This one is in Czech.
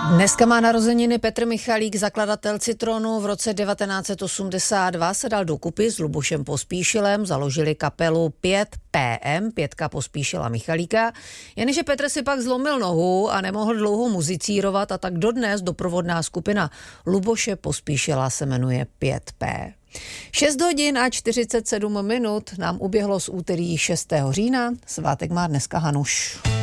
Dneska má narozeniny Petr Michalík, zakladatel Citronu. V roce 1982 se dal dokupy s Lubošem Pospíšilem, založili kapelu 5PM, Pětka Pospíšila Michalíka. Jenže Petr si pak zlomil nohu a nemohl dlouho muzicírovat a tak dodnes doprovodná skupina Luboše Pospíšila se jmenuje 5P. 6 hodin a 47 minut nám uběhlo z úterý 6. října. Svátek má dneska Hanuš.